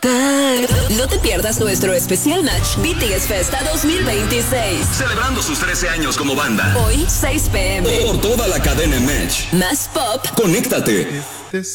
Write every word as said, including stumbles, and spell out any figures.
No te pierdas nuestro especial match B T S Festa dos mil veintiséis. Celebrando sus trece años como banda. Hoy, seis p m Por toda la cadena Match. Más pop. Conéctate.